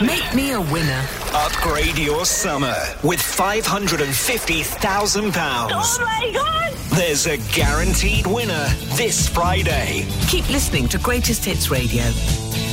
Make me a winner. Upgrade your summer with £550,000. Oh my God! There's a guaranteed winner this Friday. Keep listening to Greatest Hits Radio.